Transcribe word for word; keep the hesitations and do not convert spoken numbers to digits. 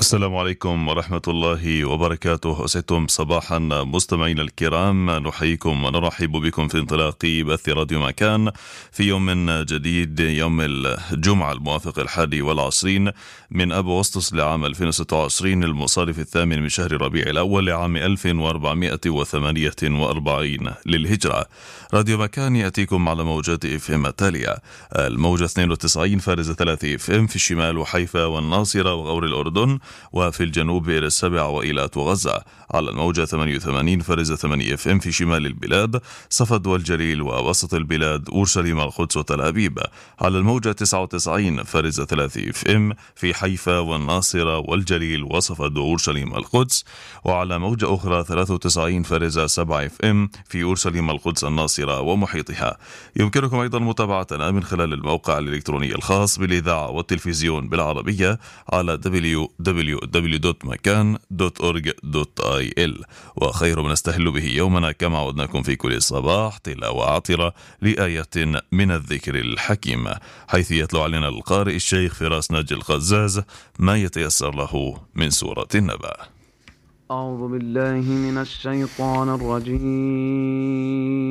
السلام عليكم ورحمة الله وبركاته. أسعدتم صباحا مستمعينا الكرام، نحييكم ونرحب بكم في انطلاق بث راديو مكان في يوم جديد، يوم الجمعة الموافق الحادي والعشرين من أب أغسطس لعام ألفين وستة وعشرين المصادف الثامن من شهر ربيع الأول لعام ألف وأربعمائة وثمانية وأربعين للهجرة. راديو مكان يأتيكم على موجات اف ام التالية: الموجة اثنين وتسعين فارزة ثلاثة اف ام في الشمال وحيفا والناصرة وغور الأردن، وفي الجنوب إلى السبع وإيلات وغزة. على الموجة ثمانية وثمانين فرزة ثمانية اف ام في شمال البلاد، صفد والجليل ووسط البلاد، أورشليم القدس وتل أبيب. على الموجة تسعة وتسعين فرزة ثلاثة اف ام في حيفا والناصرة والجليل وصفد أورشليم القدس. وعلى موجة أخرى ثلاثة وتسعين فرزة سبعة اف ام في أورشليم القدس الناصرة ومحيطها. يمكنكم أيضا متابعتنا من خلال الموقع الإلكتروني الخاص بالإذاعة والتلفزيون بالعربية على دبليو دبليو دبليو دوت مكان دوت أورج دوت آي إل. وخير ما نستهل به يومنا كما عودناكم في كل صباح تلاوة عطرة لآية من الذكر الحكيم، حيث يتلو علينا القارئ الشيخ فراس ناجي القزاز ما يتيسر له من سورة النبأ. أعوذ بالله من الشيطان الرجيم.